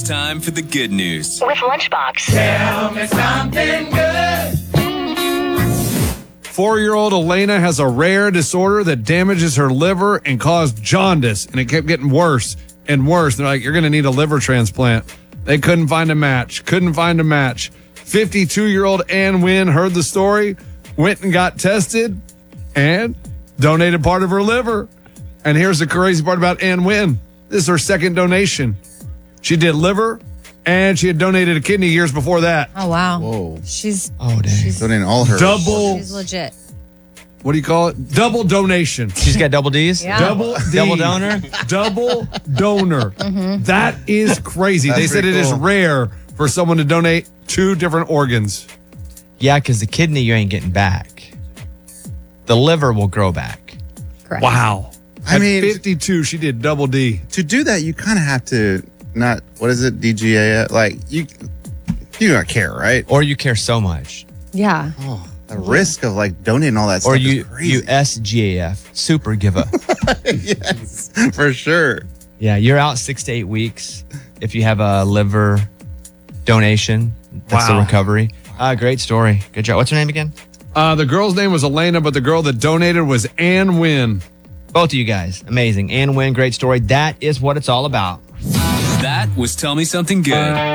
time for the good news. With Lunchbox. Tell me something good. 4-year-old Elena has a rare disorder that damages her liver and caused jaundice, and it kept getting worse and worse. They're like, you're going to need a liver transplant. They couldn't find a match. 52-year-old Ann Wynn heard the story, went and got tested, and donated part of her liver. And here's the crazy part about Ann Wynn. This is her second donation. She did liver, and she had donated a kidney years before that. Oh, wow. Whoa. She's Donating all her. she's legit. What do you call it? Double donation. She's got double D's? Yeah. Double D. Double donor? Double donor. That is crazy. That's They said it pretty is cool. rare for someone to donate 2 different organs. Yeah, because the kidney you ain't getting back. The liver will grow back. Correct. Wow. I At mean- 52, she did double D. To do that, you kind of have to not, what is it, DGA? Like, you don't care, right? Or you care so much. Yeah. Oh, the risk of like donating all that stuff Or is crazy. you SGAF, super giver. Yes, for sure. Yeah, you're out 6 to 8 weeks if you have a liver donation. That's Wow. the recovery. Great story. Good job. What's her name again? The girl's name was Elena, but the girl that donated was Ann Wynn. Both of you guys. Amazing. Ann Wynn, great story. That is what it's all about. That was Tell Me Something Good.